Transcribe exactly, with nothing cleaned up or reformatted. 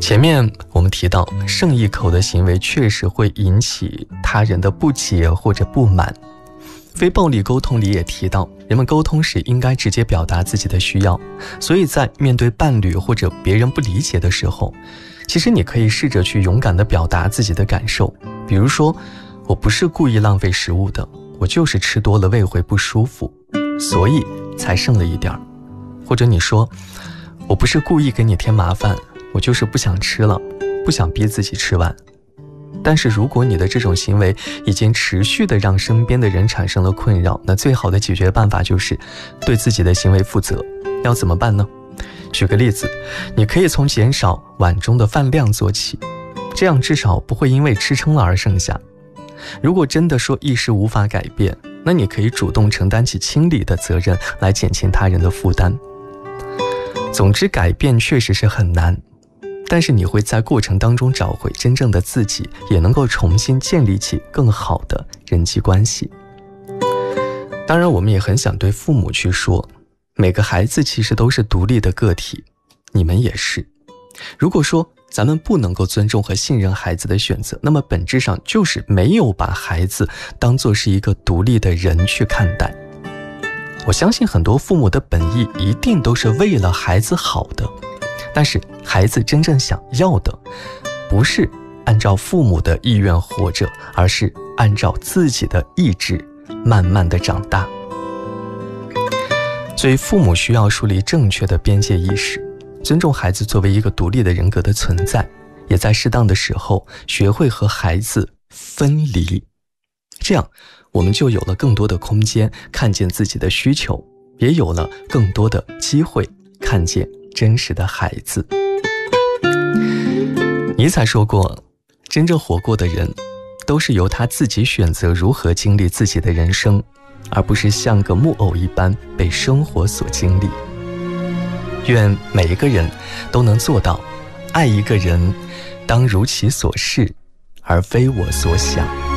前面我们提到，胜一口的行为确实会引起他人的不解或者不满。非暴力沟通里也提到，人们沟通时应该直接表达自己的需要，所以在面对伴侣或者别人不理解的时候，其实你可以试着去勇敢地表达自己的感受。比如说，我不是故意浪费食物的，我就是吃多了胃会不舒服，所以才剩了一点儿。或者你说，我不是故意给你添麻烦，我就是不想吃了，不想逼自己吃完。但是如果你的这种行为已经持续的让身边的人产生了困扰，那最好的解决办法就是对自己的行为负责。要怎么办呢？举个例子，你可以从减少碗中的饭量做起，这样至少不会因为吃撑了而剩下。如果真的说一时无法改变，那你可以主动承担起清理的责任，来减轻他人的负担。总之，改变确实是很难，但是你会在过程当中找回真正的自己，也能够重新建立起更好的人际关系。当然，我们也很想对父母去说，每个孩子其实都是独立的个体，你们也是。如果说咱们不能够尊重和信任孩子的选择，那么本质上就是没有把孩子当作是一个独立的人去看待。我相信很多父母的本意一定都是为了孩子好的，但是孩子真正想要的不是按照父母的意愿活着，而是按照自己的意志慢慢的长大。所以父母需要树立正确的边界意识，尊重孩子作为一个独立的人格的存在，也在适当的时候学会和孩子分离。这样我们就有了更多的空间看见自己的需求，也有了更多的机会看见真实的孩子。尼采说过，真正活过的人都是由他自己选择如何经历自己的人生，而不是像个木偶一般被生活所经历。愿每一个人都能做到，爱一个人当如其所是，而非我所想。